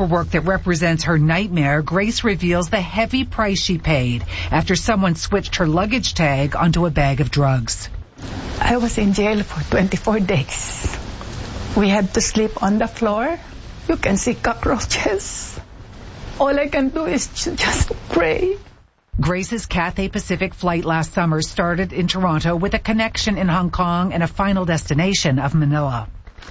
paperwork that represents her nightmare, Grace reveals the heavy price she paid after someone switched her luggage tag onto a bag of drugs. I was in jail for 24 days. We had to sleep on the floor. You can see cockroaches. All I can do is just pray. Grace's Cathay Pacific flight last summer started in Toronto with a connection in Hong Kong and a final destination of Manila.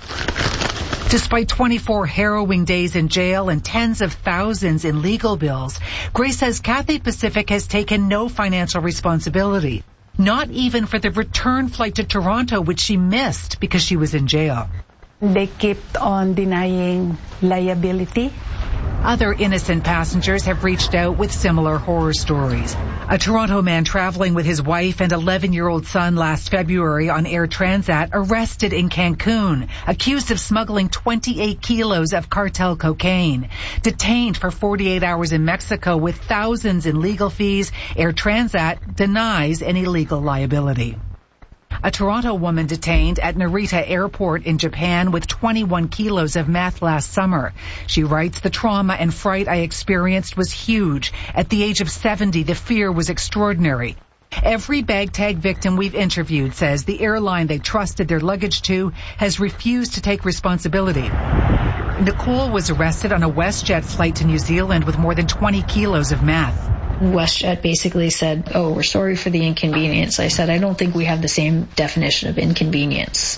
Despite 24 harrowing days in jail and tens of thousands in legal bills, Grace says Cathay Pacific has taken no financial responsibility, not even for the return flight to Toronto, which she missed because she was in jail. They kept on denying liability. Other innocent passengers have reached out with similar horror stories. A Toronto man traveling with his wife and 11-year-old son last February on Air Transat arrested in Cancun, accused of smuggling 28 kilos of cartel cocaine. Detained for 48 hours in Mexico with thousands in legal fees, Air Transat denies any legal liability. A Toronto woman detained at Narita Airport in Japan with 21 kilos of meth last summer. She writes, "The trauma and fright I experienced was huge. At the age of 70, the fear was extraordinary." Every bag tag victim we've interviewed says the airline they trusted their luggage to has refused to take responsibility. Nicole was arrested on a WestJet flight to New Zealand with more than 20 kilos of meth. WestJet basically said, "Oh, we're sorry for the inconvenience." I said, "I don't think we have the same definition of inconvenience."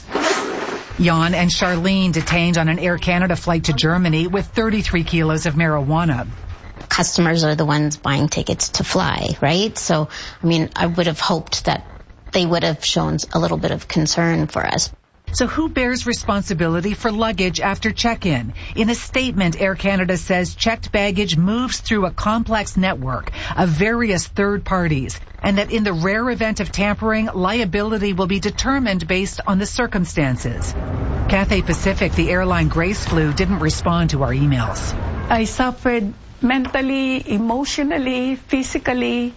Jan and Charlene detained on an Air Canada flight to Germany with 33 kilos of marijuana. Customers are the ones buying tickets to fly, right? So, I would have hoped that they would have shown a little bit of concern for us. So who bears responsibility for luggage after check-in? In a statement, Air Canada says checked baggage moves through a complex network of various third parties, and that in the rare event of tampering, liability will be determined based on the circumstances. Cathay Pacific, the airline Grace flew, didn't respond to our emails. I suffered mentally, emotionally, physically,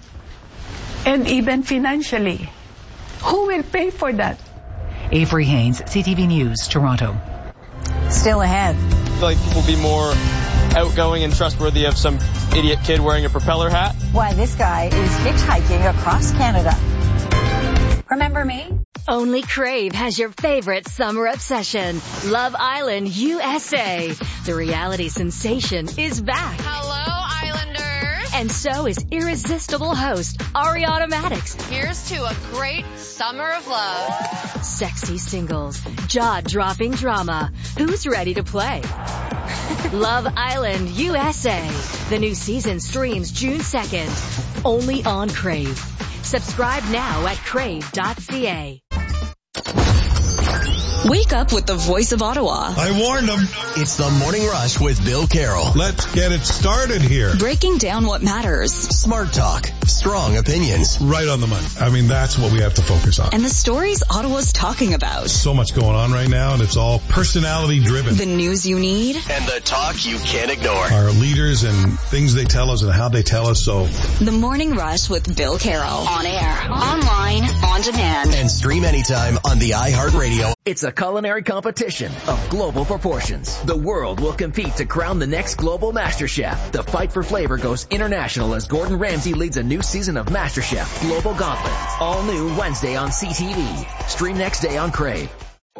and even financially. Who will pay for that? Avery Haynes, CTV News, Toronto. Still ahead. I feel like people be more outgoing and trustworthy of some idiot kid wearing a propeller hat. Why this guy is hitchhiking across Canada. Remember me? Only Crave has your favorite summer obsession, Love Island USA. The reality sensation is back. Hello, Islanders. And so is irresistible host Ariana Madix. Here's to a great summer of love. Sexy singles, jaw-dropping drama. Who's ready to play? Love Island USA. The new season streams June 2nd. Only on Crave. Subscribe now at crave.ca. Wake up with the voice of Ottawa. I warned them. It's the Morning Rush with Bill Carroll. Let's get it started here. Breaking down what matters. Smart talk. Strong opinions. Right on the money. That's what we have to focus on. And the stories Ottawa's talking about. So much going on right now, and it's all personality driven. The news you need. And the talk you can't ignore. Our leaders and things they tell us and how they tell us so. The Morning Rush with Bill Carroll. On air, online, on demand. And stream anytime on the iHeartRadio. It's a culinary competition of global proportions. The world will compete to crown the next global MasterChef. The fight for flavor goes international as Gordon Ramsay leads a new season of MasterChef Global Gauntlet. All new Wednesday on CTV. Stream next day on Crave.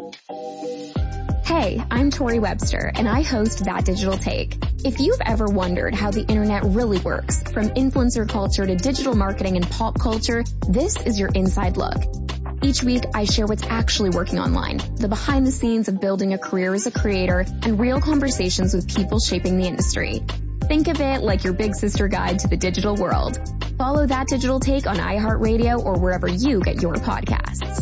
Hey, I'm Tori Webster, and I host That Digital Take. If you've ever wondered how the internet really works, from influencer culture to digital marketing and pop culture, this is your inside look. Each week, I share what's actually working online, the behind the scenes of building a career as a creator, and real conversations with people shaping the industry. Think of it like your big sister guide to the digital world. Follow That Digital Take on iHeartRadio or wherever you get your podcasts.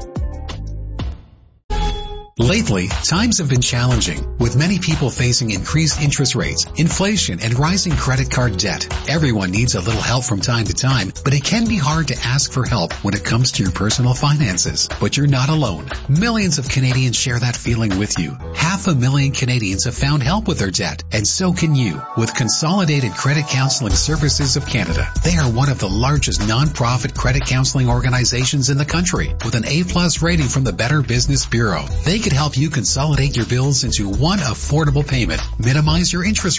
Lately, times have been challenging, with many people facing increased interest rates, inflation, and rising credit card debt. Everyone needs a little help from time to time, but it can be hard to ask for help when it comes to your personal finances. But you're not alone. Millions of Canadians share that feeling with you. 500,000 Canadians have found help with their debt, and so can you, with Consolidated Credit Counseling Services of Canada. They are one of the largest non-profit credit counseling organizations in the country, with an A+ rating from the Better Business Bureau. They can help you consolidate your bills into one affordable payment, minimize your interest